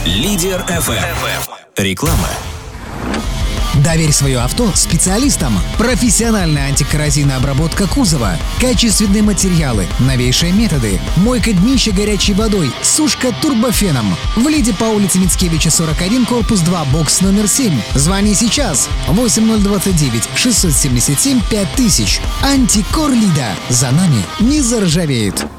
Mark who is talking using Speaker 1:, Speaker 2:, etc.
Speaker 1: Лидер FM. Реклама.
Speaker 2: Доверь свое авто специалистам. Профессиональная антикоррозийная обработка кузова, качественные материалы, новейшие методы, мойка днища горячей водой, сушка турбофеном. В Лиде по улице Мицкевича, 41, корпус 2, бокс номер 7. Звони сейчас. 8029 677 5000. Антикор Лида. За нами не заржавеет.